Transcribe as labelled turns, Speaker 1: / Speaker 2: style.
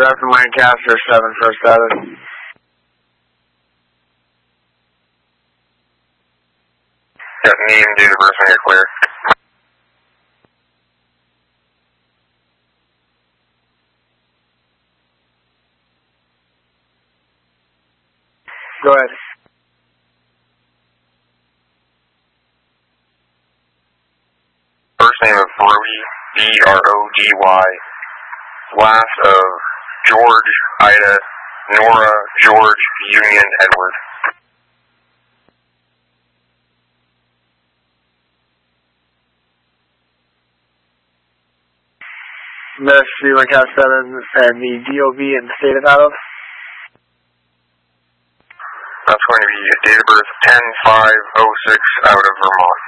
Speaker 1: Rep from Lancaster, 7 first status.
Speaker 2: Got name, date of birth when you're clear.
Speaker 1: Go ahead.
Speaker 2: First name of Brody, B-R-O-D-Y. Last of George, Ida, Nora, George, Union, Edward.
Speaker 1: Ministry, Lancaster 7, and the DOB and the state of battle.
Speaker 2: That's going to be a date of birth 10-5-06 out of Vermont.